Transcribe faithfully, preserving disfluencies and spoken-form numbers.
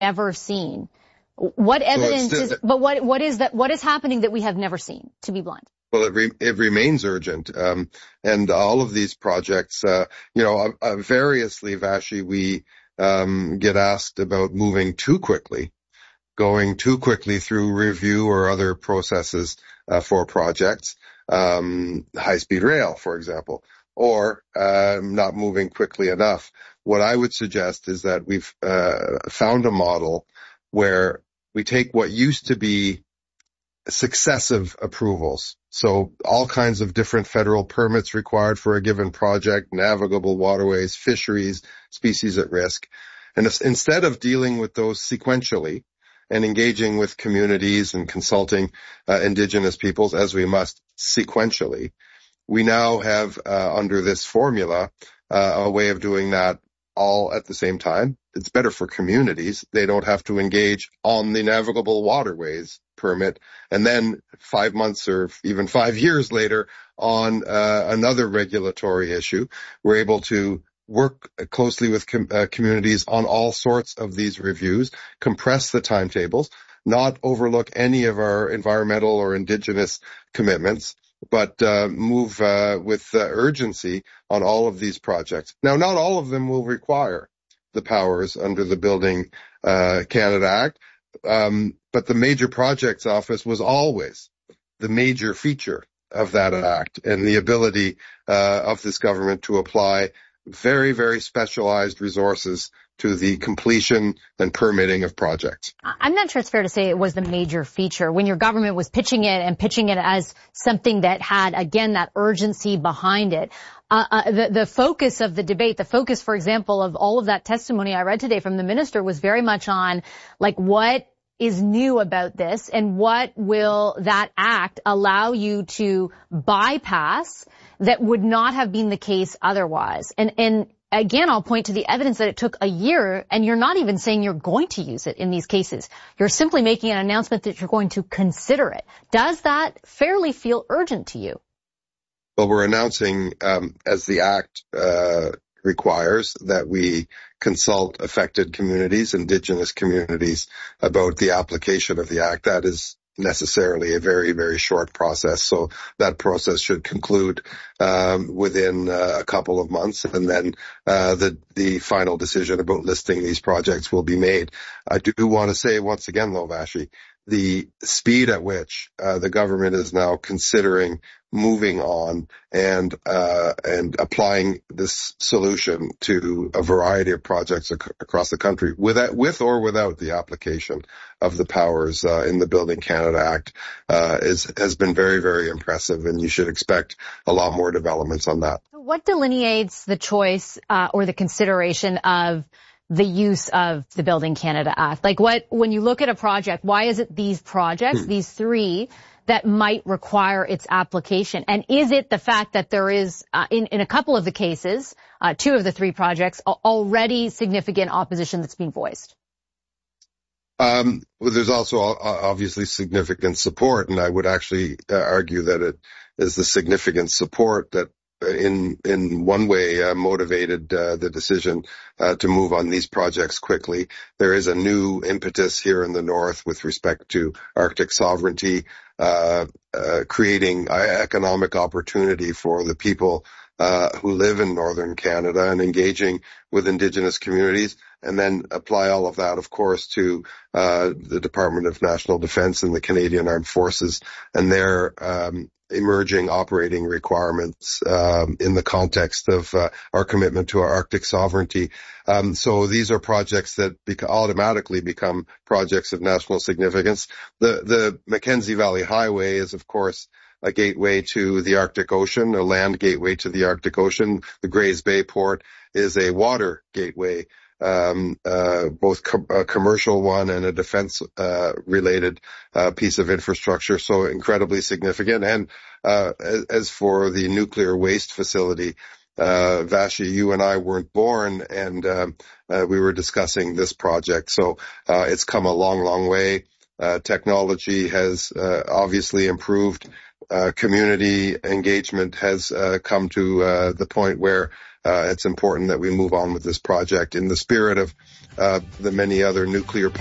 ever seen. What evidence so is, but what, what is that, what is happening that we have never seen, to be blunt? Well, it, re, it remains urgent. Um, and all of these projects, uh, you know, uh, variously, Vashi, we, um, get asked about moving too quickly, going too quickly through review or other processes, uh, for projects, um, high-speed rail, for example, or, uh, not moving quickly enough. What I would suggest is that we've, uh, found a model where we take what used to be successive approvals. So all kinds of different federal permits required for a given project, navigable waterways, fisheries, species at risk. And if, instead of dealing with those sequentially and engaging with communities and consulting uh, Indigenous peoples, as we must sequentially, we now have uh, under this formula uh, a way of doing that all at the same time. It's better for communities. They don't have to engage on the navigable waterways permit and then five months or even five years later on uh, another regulatory issue. We're able to work closely with com- uh, communities on all sorts of these reviews, compress the timetables, not overlook any of our environmental or Indigenous commitments, but uh, move uh, with uh, urgency on all of these projects. Now, not all of them will require the powers under the Building uh, Canada Act, um, but the Major Projects Office was always the major feature of that act, and the ability uh, of this government to apply very, very specialized resources to the completion and permitting of projects. I'm not sure it's fair to say it was the major feature when your government was pitching it and pitching it as something that had, again, that urgency behind it. Uh, uh, the, the focus of the debate, the focus, for example, of all of that testimony I read today from the minister was very much on, like, what is new about this and what will that act allow you to bypass that would not have been the case otherwise. And, and again, I'll point to the evidence that it took a year, and you're not even saying you're going to use it in these cases. You're simply making an announcement that you're going to consider it. Does that fairly feel urgent to you? Well, we're announcing, um, as the Act uh, requires, that we consult affected communities, Indigenous communities, about the application of the Act. That is necessarily a very, very short process. So that process should conclude um, within uh, a couple of months, and then uh, the the final decision about listing these projects will be made. I do want to say once again, though, Vashi, the speed at which uh, the government is now considering moving on and uh and applying this solution to a variety of projects ac- across the country, with with or without the application of the powers uh, in the Building Canada Act, uh is has been very, very impressive, and you should expect a lot more developments on that. What delineates the choice uh, or the consideration of the use of the Building Canada Act? Like, what, when you look at a project, why is it these projects, hmm. these three, that might require its application? And is it the fact that there is, uh, in, in a couple of the cases, uh, two of the three projects, already significant opposition that's being voiced? Um, well, there's also obviously significant support, and I would actually uh, argue that it is the significant support that in in one way uh, motivated uh, the decision uh, to move on these projects quickly. There is a new impetus here in the North with respect to Arctic sovereignty, uh, uh creating economic opportunity for the people uh who live in Northern Canada, and engaging with Indigenous communities, and then apply all of that, of course, to uh the Department of National Defence and the Canadian Armed Forces and their um emerging operating requirements um, in the context of uh, our commitment to our Arctic sovereignty. Um, so these are projects that beca- automatically become projects of national significance. The the Mackenzie Valley Highway is, of course, a gateway to the Arctic Ocean, a land gateway to the Arctic Ocean. The Grays Bay Port is a water gateway, um, uh, both com- a commercial one and a defense, uh, related, uh, piece of infrastructure. So incredibly significant. And, uh, as, as for the nuclear waste facility, uh, Vashi, you and I weren't born, and, um, uh, we were discussing this project. So, uh, it's come a long, long way. Uh, technology has, uh, obviously improved. Uh, community engagement has, uh, come to, uh, the point where uh, it's important that we move on with this project in the spirit of uh, the many other nuclear